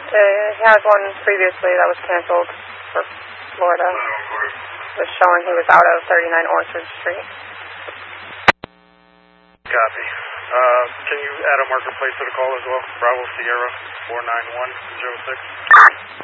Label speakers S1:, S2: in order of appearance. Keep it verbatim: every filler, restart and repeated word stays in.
S1: They had one previously that was canceled for Florida. It was showing he was out of thirty-nine Orchard Street.
S2: Copy. Uh, can you add a marker plate to the call as well? Bravo Sierra four nine one zero six.